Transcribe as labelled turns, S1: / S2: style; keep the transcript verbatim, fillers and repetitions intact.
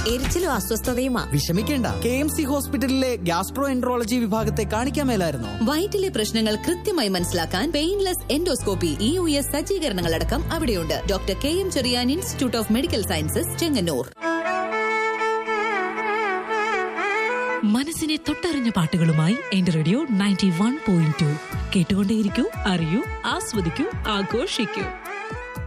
S1: എരിച്ചിലും അസ്വസ്ഥതയുമാ.
S2: വിഷമിക്കേണ്ട, K M C ഹോസ്പിറ്റലിലെ gastro enterology വിഭാഗത്തെ കാണിക്കാൻ മേലായിരുന്നോ?
S1: വയറ്റിലെ പ്രശ്നങ്ങൾ കൃത്യമായി മനസ്സിലാക്കാൻ painless endoscopy, E U S സജ്ജീകരണങ്ങളടക്കം അവിടെയുണ്ട്. Doctor K M Cherian, institute of medical sciences, Chengannur.
S3: മനസ്സിനെ തൊട്ടറിഞ്ഞ പാട്ടുകളുമായി എന്റെ radio ninety one point two കേട്ടുകൊണ്ടേയിരിക്കൂ, അറിയൂ, ആസ്വദിക്കൂ, ആഘോഷിക്കൂ.